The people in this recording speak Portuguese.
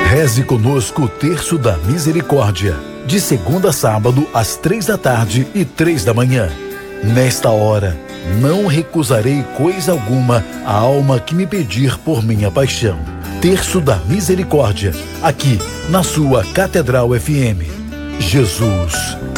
Reze conosco o Terço da Misericórdia, de segunda a sábado, às 3 da tarde e 3 da manhã. Nesta hora, não recusarei coisa alguma à alma que me pedir por minha paixão. Terço da Misericórdia, aqui na sua Catedral FM. Jesus